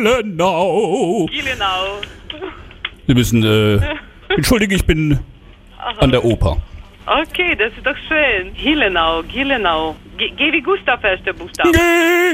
Gielenau. Gielenau. Sie müssen, entschuldige, ich bin an der Oper. Okay, das ist doch schön. Gielenau. G wie Gustav, erster Buchstabe.